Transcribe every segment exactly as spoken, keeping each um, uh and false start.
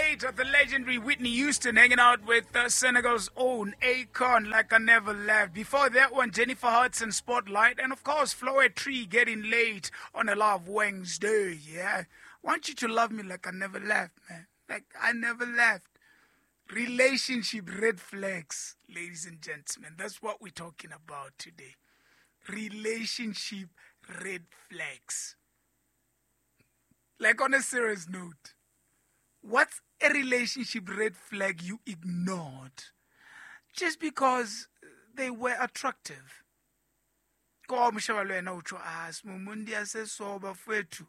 eight of the legendary Whitney Houston hanging out with uh, Senegal's own Akon, Like I Never Left. Before that one, Jennifer Hudson, Spotlight. And of course, Floet Tree, Getting Late on a Love Wednesday. Yeah. Want you to love me like I never left, man. Like I never left. Relationship red flags, ladies and gentlemen. That's what we're talking about today. Relationship red flags. Like on a serious note, what's a relationship red flag you ignored just because they were attractive? Ko mshaba lo yena utsho as mundi asesoba fethu.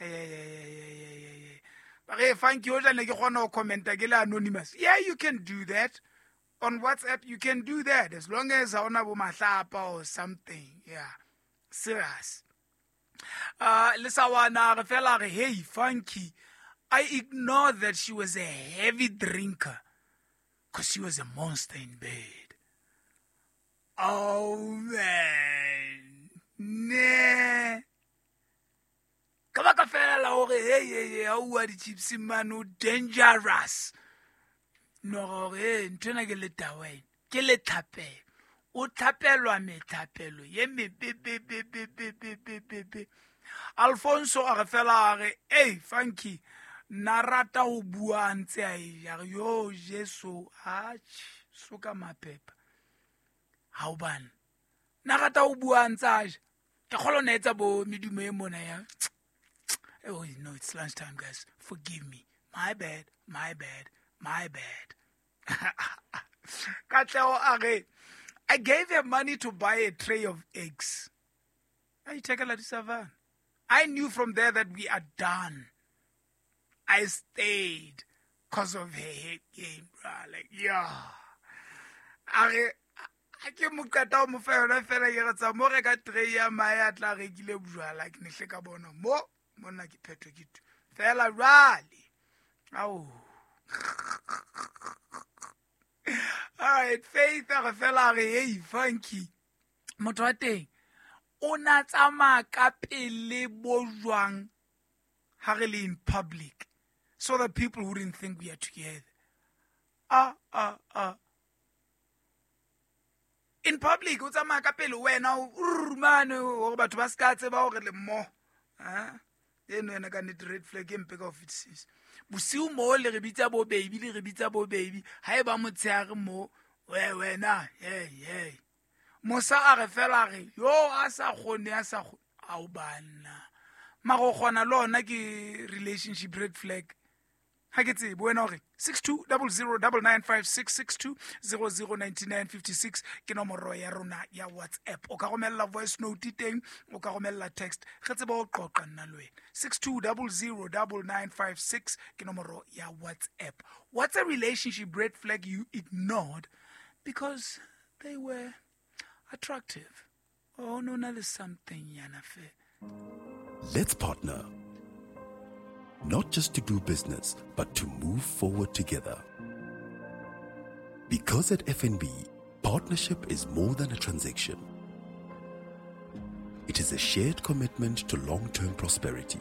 Bare fanki o jane ke gona o commenta ke le anonymous. Yeah, you can do that. On WhatsApp you can do that as long as ha ona bo mahlapa or something. Yeah. Serious. Uh lesawana re fela re hey funky. I ignored that she was a heavy drinker because she was a monster in bed. Oh, man. Nah. Kaba ka fela hore hey hey hey how are the gypsy man who dangerous. No re ntona ke le tawen. Ke le tape. O tapelwa me tapelo. Ye me be be be be be be be be. Alfonso a re fela re hey funky. Narata ho bua ntse a ya yo Jesu a suka mapepa ha ubana narata ho bua ntse a ke kgolona etsa bo medumo e mona ya oh no it's lunchtime guys forgive me my bad my bad my bad Katlego a re I gave her money to buy a tray of eggs. I take a lot of Savannah. I knew from there that we are done. I stayed because of her hate game, bro. Like, yeah. I can't move cut out my fair. I feel like it's a more like a tray. My atla regular, like Nishika Bono. More, more like a petrogit. Fella rally. Oh. All right, Faith, I fella, hey, funky. Motoate. Ona tsama ka pele bojwang harele in public. So that people wouldn't think we are together. Ah, ah, ah. In public, o tsamaya ka pele wena o man o batho ba ska tseba hore le mo. Ah? Eno ena ka net red flag empe ka offices. Bosiu mo le re bitsa bo baby le re bitsa bo baby. Ha e ba motshare mo we wena hey hey. Mosa a re fela re yo a sa khone a sa a o bana. Ma go gona lona ke relationship red flag. Ha ke tse buena hore six two zero zero nine nine five six six two zero zero nine nine five six ke nomoro ya rona ya WhatsApp o ka romella voice note teng o ka romella text ge tseba o qoqa nna le wena six two zero zero nine nine five six ke nomoro ya WhatsApp. What's a relationship red flag you ignored because they were attractive? Oh no, na le something yana fe. Let's partner. Not just to do business, but to move forward together. Because at F N B, partnership is more than a transaction. It is a shared commitment to long-term prosperity.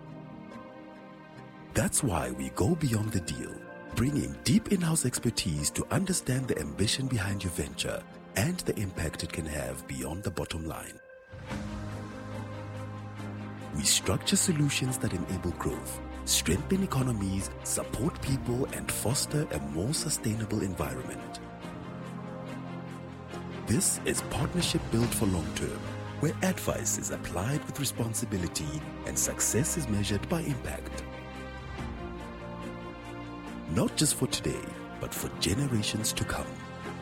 That's why we go beyond the deal, bringing deep in-house expertise to understand the ambition behind your venture and the impact it can have beyond the bottom line. We structure solutions that enable growth, strengthen economies, support people, and foster a more sustainable environment. This is partnership built for long term, where advice is applied with responsibility and success is measured by impact. Not just for today, but for generations to come.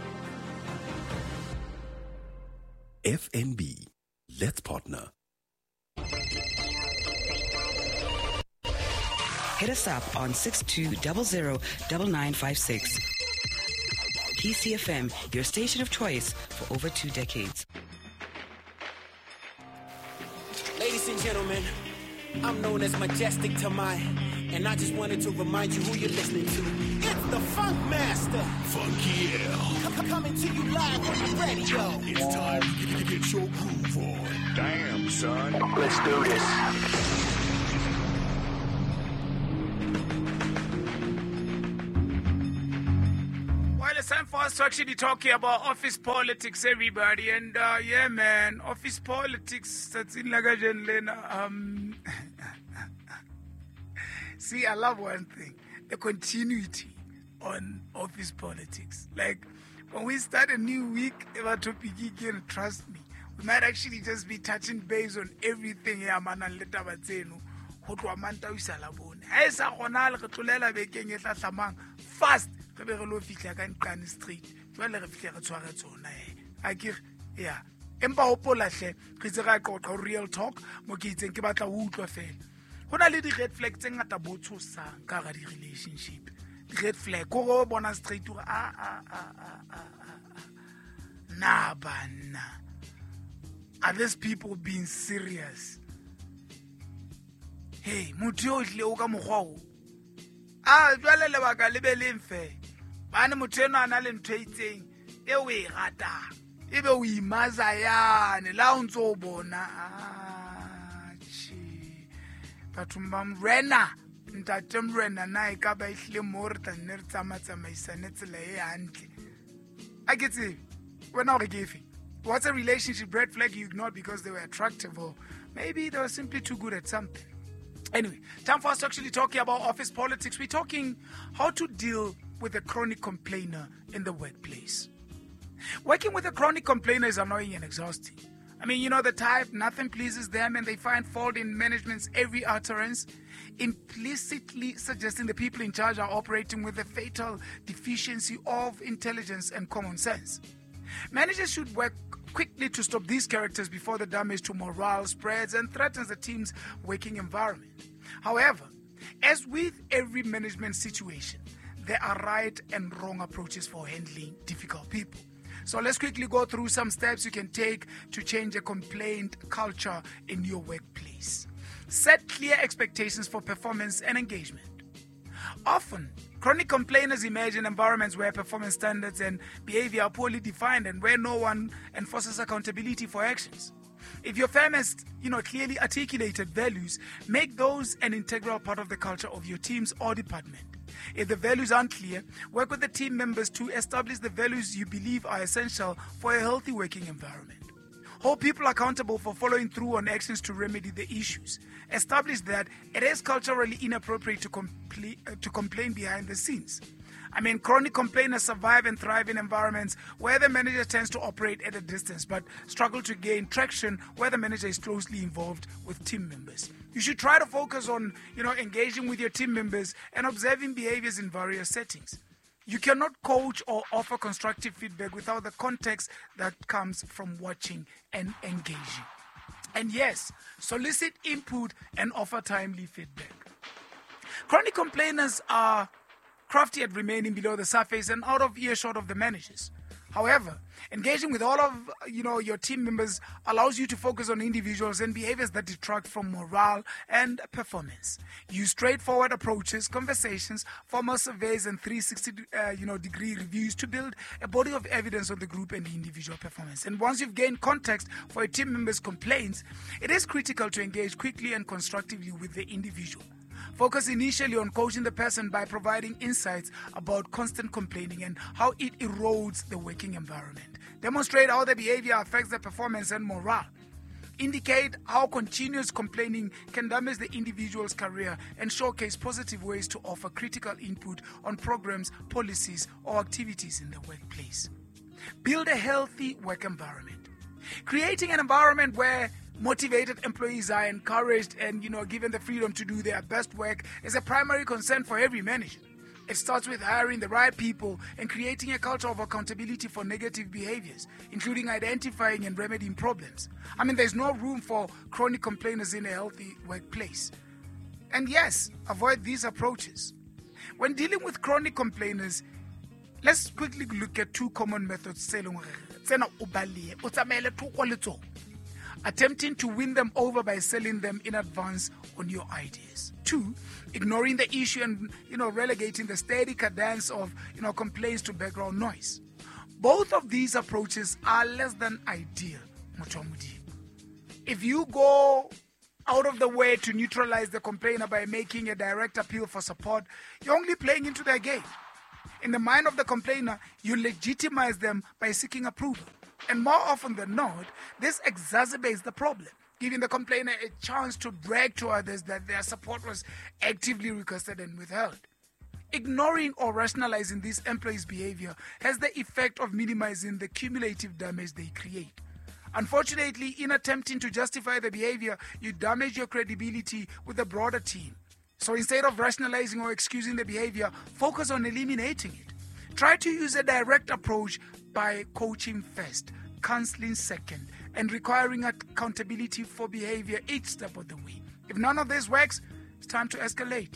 F N B, let's partner. Hit us up on six two zero zero nine nine five six. P C F M, your station of choice for over two decades. Ladies and gentlemen, I'm known as Majestic Tamai, and I just wanted to remind you who you're listening to. It's the Funk Master. Funky L. Coming to you live on the radio. It's time to get your groove on. Damn, son. Let's do this. time for us to actually talk here about office politics, everybody. And uh, yeah, man, office politics, that's in Lagajan Lena. Um, see, I love one thing, the continuity on office politics. Like, when we start a new week, if I topic again, trust me, we might actually just be touching base on everything here, man, and let us say, no. Fast re be re lo fihla ka Nqane Street jwale re fihle re tshware tsona e a ke yeah empa hopola hle re tse ga qoqa real talk mo ke itseng ke batla ho utlwa fela hona le di red flags tse ngata bo tshosang ka ga di relationship red flag go go bona straight a a a a na bana are these people being serious? Hey, motho yo tle o ka mogwa o ah jwale le baka le be le mfe bana motho eno ana le ntwe itseng e o e rata e be o imaza yane la o ntso o bona ah chi batho ba mrena ntate mrena na e ka ba ihle mo re tla nne re tsamatsamaisane tsela e hantle a ke tse wena o re ke fe what's a relationship red flag you ignored because they were attractive or maybe they were simply too good at something? Anyway, time for us to actually talk here about office politics. We're talking how to deal with a chronic complainer in the workplace. Working with a chronic complainer is annoying and exhausting. I mean, you know the type, nothing pleases them and they find fault in management's every utterance, implicitly suggesting the people in charge are operating with a fatal deficiency of intelligence and common sense. Managers should work quickly to stop these characters before the damage to morale spreads and threatens the team's working environment. However, as with every management situation, there are right and wrong approaches for handling difficult people. So let's quickly go through some steps you can take to change a complaint culture in your workplace. Set clear expectations for performance and engagement. Often, chronic complainers emerge in environments where performance standards and behavior are poorly defined and where no one enforces accountability for actions. If your firm has, you know, clearly articulated values, make those an integral part of the culture of your teams or department. If the values aren't clear, work with the team members to establish the values you believe are essential for a healthy working environment. Hold people accountable for following through on actions to remedy the issues. Establish that it is culturally inappropriate to, compl- uh, to complain behind the scenes. I mean, chronic complainers survive and thrive in environments where the manager tends to operate at a distance but struggle to gain traction where the manager is closely involved with team members. You should try to focus on, you know, engaging with your team members and observing behaviors in various settings. You cannot coach or offer constructive feedback without the context that comes from watching and engaging. And yes, solicit input and offer timely feedback. Chronic complainers are crafty at remaining below the surface and out of earshot of the managers. However, engaging with all of you know your team members allows you to focus on individuals and behaviors that detract from morale and performance. Use straightforward approaches, conversations, formal surveys, and three sixty uh, you know degree reviews to build a body of evidence on the group and the individual performance. And once you've gained context for a team member's complaints, it is critical to engage quickly and constructively with the individual. Focus initially on coaching the person by providing insights about constant complaining and how it erodes the working environment. Demonstrate how the behavior affects the performance and morale. Indicate how continuous complaining can damage the individual's career and showcase positive ways to offer critical input on programs, policies, or activities in the workplace. Build a healthy work environment. Creating an environment where motivated employees are encouraged and, you know, given the freedom to do their best work is a primary concern for every manager. It starts with hiring the right people and creating a culture of accountability for negative behaviors, including identifying and remedying problems. I mean, there's no room for chronic complainers in a healthy workplace. And yes, avoid these approaches. When dealing with chronic complainers, let's quickly look at two common methods. Attempting to win them over by selling them in advance on your ideas. Two, ignoring the issue and, you know, relegating the steady cadence of, you know, complaints to background noise. Both of these approaches are less than ideal. If you go out of the way to neutralize the complainer by making a direct appeal for support, you're only playing into their game. In the mind of the complainer, you legitimize them by seeking approval. And more often than not, this exacerbates the problem, giving the complainer a chance to brag to others that their support was actively requested and withheld. Ignoring or rationalizing this employee's behavior has the effect of minimizing the cumulative damage they create. Unfortunately, in attempting to justify the behavior, you damage your credibility with the broader team. So instead of rationalizing or excusing the behavior, focus on eliminating it. Try to use a direct approach by coaching first, counseling second, and requiring accountability for behavior each step of the way. If none of this works, it's time to escalate.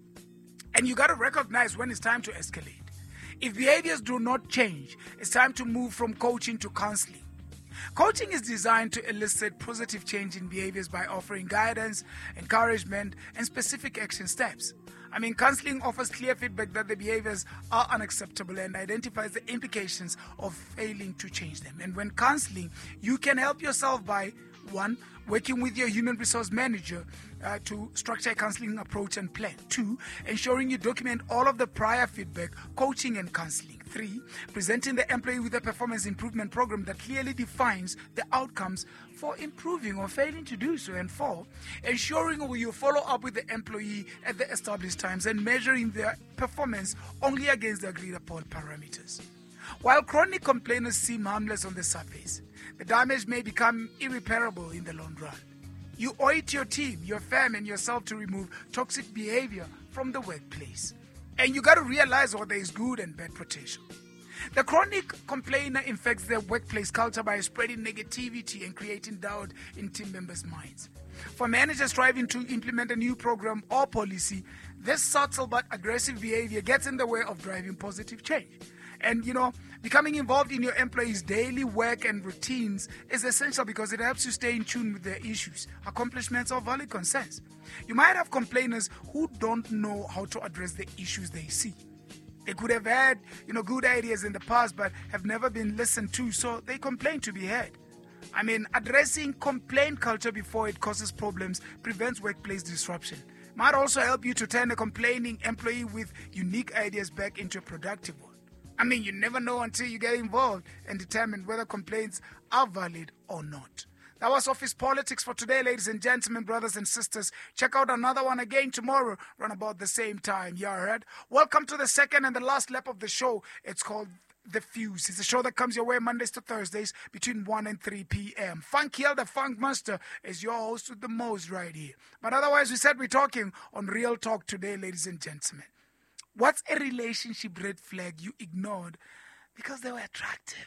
And you got to recognize when it's time to escalate. If behaviors do not change, it's time to move from coaching to counseling. Coaching is designed to elicit positive change in behaviors by offering guidance, encouragement, and specific action steps. I mean, counseling offers clear feedback that the behaviors are unacceptable and identifies the implications of failing to change them. And when counseling, you can help yourself by, one, working with your human resource manager uh, to structure a counseling approach and plan. Two, ensuring you document all of the prior feedback, coaching, and counseling. Three, presenting the employee with a performance improvement program that clearly defines the outcomes for improving or failing to do so. And four, ensuring you follow up with the employee at the established times and measuring their performance only against the agreed upon parameters. While chronic complainers seem harmless on the surface, the damage may become irreparable in the long run. You owe it to your team, your firm, and yourself to remove toxic behavior from the workplace. And you got to realize what there is good and bad potential. The chronic complainer infects their workplace culture by spreading negativity and creating doubt in team members' minds. For managers striving to implement a new program or policy, this subtle but aggressive behavior gets in the way of driving positive change. And, you know, becoming involved in your employees' daily work and routines is essential because it helps you stay in tune with their issues, accomplishments, or valid concerns. You might have complainers who don't know how to address the issues they see. They could have had, you know, good ideas in the past, but have never been listened to, so they complain to be heard. I mean, addressing complaint culture before it causes problems prevents workplace disruption. Might also help you to turn a complaining employee with unique ideas back into a productive one. I mean, you never know until you get involved and determine whether complaints are valid or not. That was Office Politics for today, ladies and gentlemen, brothers and sisters. Check out another one again tomorrow, around about the same time. You heard? Welcome to the second and the last lap of the show. It's called The Fuse. It's a show that comes your way Mondays to Thursdays between one and three p.m. Funk Hill, the Funk Master, is your host with the most right here. But otherwise, we said we're talking on Real Talk today, ladies and gentlemen. What's a relationship red flag you ignored because they were attractive?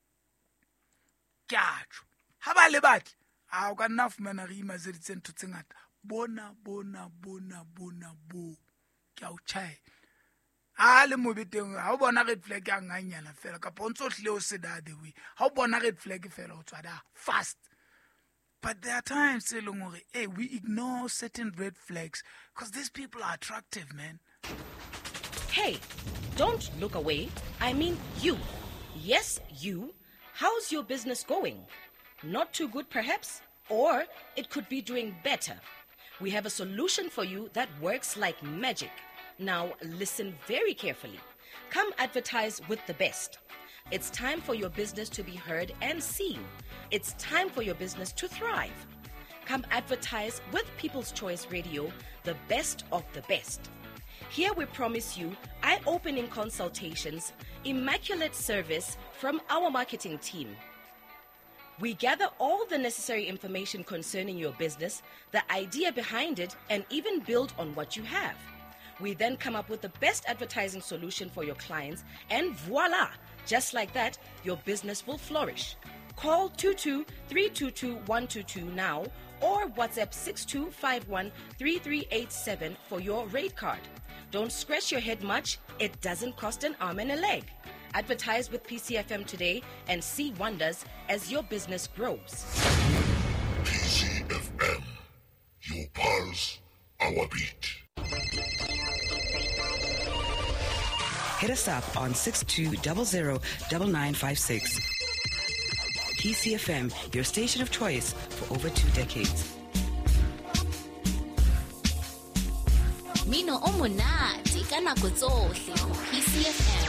Kyacho. Haba le batho. Ah, o ka nna fumana re imazeditse ntho tse ngata. Bona, bona, bona, bona, bo. Ke a o chai. Ah, le mo beteng, ha o bona red flag ya nganyana fela ka pontsho hle o se da the way. Ha o bona red flag fela o tswa da fast. But there are times, hey, we ignore certain red flags because these people are attractive, man. Hey, don't look away. I mean you. Yes, you. How's your business going? Not too good, perhaps? Or it could be doing better. We have a solution for you that works like magic. Now, listen very carefully. Come advertise with the best. It's time for your business to be heard and seen. It's time for your business to thrive. Come advertise with People's Choice Radio, the best of the best. Here we promise you eye-opening consultations, immaculate service from our marketing team. We gather all the necessary information concerning your business, the idea behind it, and even build on what you have. We then come up with the best advertising solution for your clients, and voila! Just like that, your business will flourish. Call two two three two two one two two now or WhatsApp six two five one three three eight seven for your rate card. Don't scratch your head much. It doesn't cost an arm and a leg. Advertise with P C F M today and see wonders as your business grows. P C F M, your pulse, our beat. Hit us up on six two zero zero nine nine five six. P C F M, your station of choice for over two decades. Mino Omonati. ka nako tsohle go P C F M.